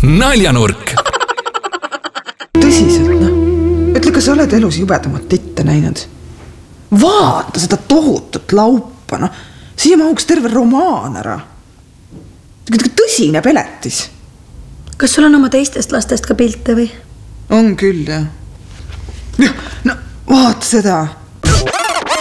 Naljanurk. Tõsiselt, ütle, kas sa oled elus jubedamat titte näinud? Vaata seda tohutut laupa, siia mahuks terve romaan ära. Tõsine peletis. Kas sul on oma teistest lastest ka pilte või? On küll, jah. No, vaata seda.